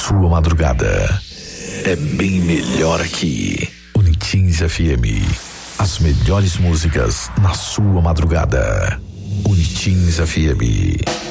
sua madrugada. É bem melhor aqui. Unitins FM. As melhores músicas na sua madrugada. Unitins FM.